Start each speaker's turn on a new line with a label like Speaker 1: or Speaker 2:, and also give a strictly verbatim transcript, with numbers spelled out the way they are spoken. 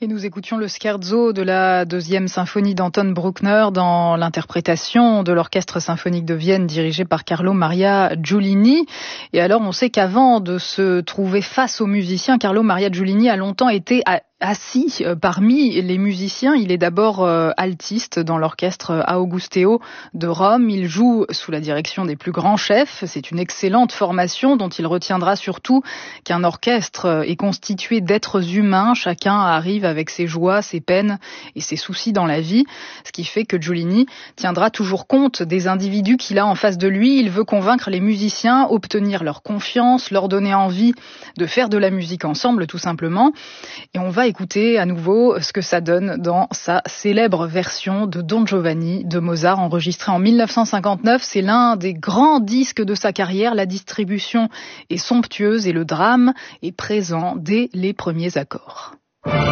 Speaker 1: Et nous écoutions le scherzo de la deuxième symphonie d'Anton Bruckner dans l'interprétation de l'Orchestre symphonique de Vienne dirigé par Carlo Maria Giulini. Et alors on sait qu'avant de se trouver face aux musiciens, Carlo Maria Giulini a longtemps été à assis parmi les musiciens. Il est d'abord euh, altiste dans l'orchestre Augusteo de Rome. Il joue sous la direction des plus grands chefs. C'est une excellente formation dont il retiendra surtout qu'un orchestre est constitué d'êtres humains. Chacun arrive avec ses joies, ses peines et ses soucis dans la vie. Ce qui fait que Giulini tiendra toujours compte des individus qu'il a en face de lui. Il veut convaincre les musiciens, obtenir leur confiance, leur donner envie de faire de la musique ensemble tout simplement. Et on va écouter à nouveau ce que ça donne dans sa célèbre version de Don Giovanni de Mozart, enregistrée en mille neuf cent cinquante-neuf. C'est l'un des grands disques de sa carrière. La distribution est somptueuse et le drame est présent dès les premiers accords.